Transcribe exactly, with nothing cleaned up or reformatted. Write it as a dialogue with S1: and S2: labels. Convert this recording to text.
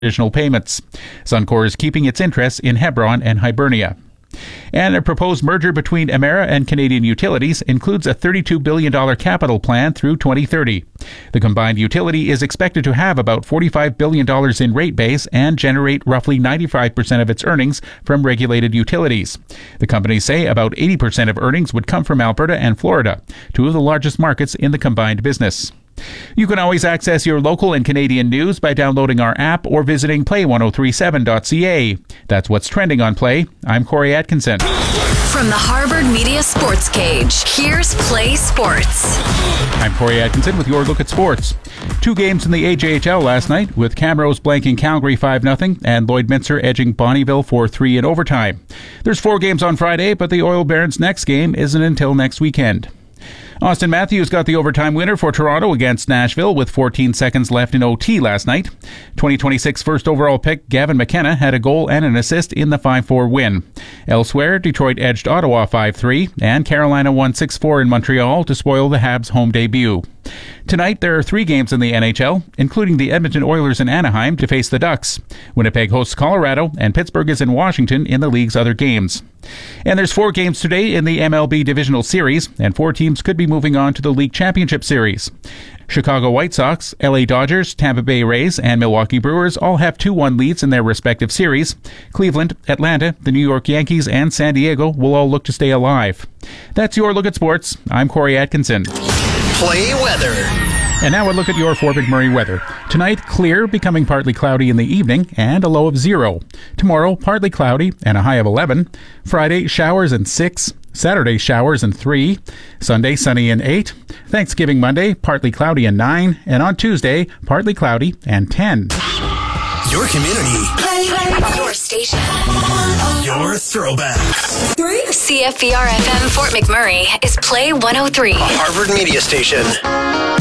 S1: additional payments. Suncor is keeping its interests in Hebron and Hibernia. And a proposed merger between Emera and Canadian Utilities includes a thirty-two billion dollars capital plan through twenty thirty. The combined utility is expected to have about forty-five billion dollars in rate base and generate roughly ninety-five percent of its earnings from regulated utilities. The companies say about eighty percent of earnings would come from Alberta and Florida, two of the largest markets in the combined business. You can always access your local and Canadian news by downloading our app or visiting play ten thirty-seven dot c a. That's what's trending on Play. I'm Corey Atkinson.
S2: From the Harvard Media Sports Cage, here's Play Sports.
S1: I'm Corey Atkinson with your look at sports. Two games in the A J H L last night, with Camrose blanking Calgary five nothing and Lloydminster edging Bonnyville four three in overtime. There's four games on Friday, but the Oil Barons' next game isn't until next weekend. Austin Matthews got the overtime winner for Toronto against Nashville with fourteen seconds left in O T last night. twenty twenty-six first overall pick Gavin McKenna had a goal and an assist in the five four win. Elsewhere, Detroit edged Ottawa five three, and Carolina won six four in Montreal to spoil the Habs' home debut. Tonight, there are three games in the N H L, including the Edmonton Oilers in Anaheim to face the Ducks. Winnipeg hosts Colorado, and Pittsburgh is in Washington in the league's other games. And there's four games today in the M L B Divisional Series, and four teams could be moving on to the League Championship Series. Chicago White Sox, L A Dodgers, Tampa Bay Rays, and Milwaukee Brewers all have two one leads in their respective series. Cleveland, Atlanta, the New York Yankees, and San Diego will all look to stay alive. That's your look at sports. I'm Corey Atkinson.
S3: Play weather.
S1: And now a look at your Fort McMurray weather. Tonight, clear, becoming partly cloudy in the evening, and a low of zero. Tomorrow, partly cloudy, and a high of eleven. Friday, showers and six. Saturday, showers and three. Sunday, sunny and eight. Thanksgiving Monday, partly cloudy and nine. And on Tuesday, partly cloudy and ten.
S3: Your community.
S2: Play, play. Your station.
S3: Your throwbacks.
S2: Three. C F B R F M Fort McMurray is Play one oh three.
S3: A Harvard Media Station.